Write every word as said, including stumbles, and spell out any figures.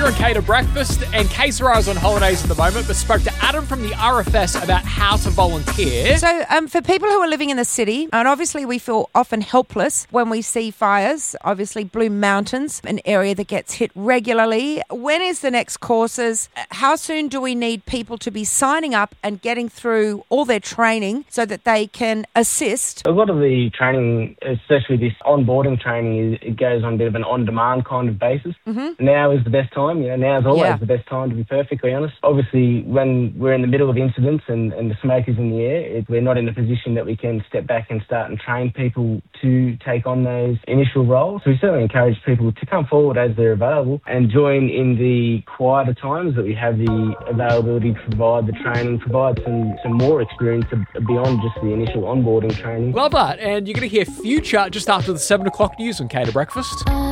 Fraser and Kate at breakfast, and Kate Sarai's on holidays at the moment, but spoke to Adam from the R F S about how to volunteer. So um, for people who are living in the city, and obviously we feel often helpless when we see fires, obviously Blue Mountains, an area that gets hit regularly. When is the next courses? How soon do we need people to be signing up and getting through all their training so that they can assist? A lot of the training, especially this onboarding training, is, it goes on a bit of an on-demand kind of basis. Mm-hmm. Now is the best time. You know, now is always Yeah. the best time, to be perfectly honest. Obviously, when we're in the middle of incidents and, and the smoke is in the air, it, we're not in a position that we can step back and start and train people to take on those initial roles. So we certainly encourage people to come forward as they're available and join in the quieter times that we have the availability to provide the training, provide some, some more experience beyond just the initial onboarding training. Love that. And you're going to hear Future just after the seven o'clock news on Kate at breakfast.